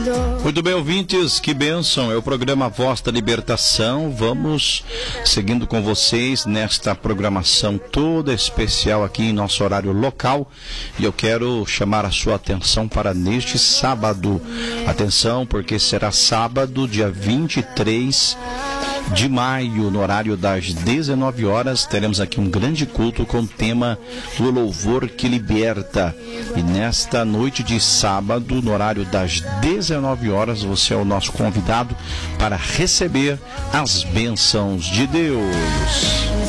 Muito bem, ouvintes, que bênção, é o programa Voz da Libertação. Vamos seguindo com vocês nesta programação toda especial aqui em nosso horário local, e eu quero chamar a sua atenção para neste sábado. Atenção, porque será sábado, dia 23 de maio, no horário das 19 horas, teremos aqui um grande culto com o tema do louvor que liberta. E nesta noite de sábado, no horário das 19 horas, você é o nosso convidado para receber as bênçãos de Deus.